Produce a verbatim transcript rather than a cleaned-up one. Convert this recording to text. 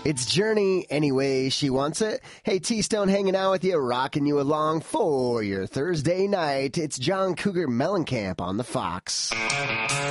It's Journey any way she wants it. Hey, T-Stone hanging out with you, rocking you along for your Thursday night. It's John Cougar Mellencamp on the Fox.